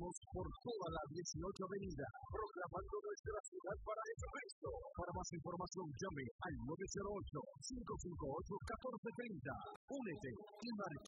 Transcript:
Estamos por toda la 18 Avenida, proclamando nuestra ciudad para Jesucristo. Para más información, llame al 908-558-1430. Únete y marcha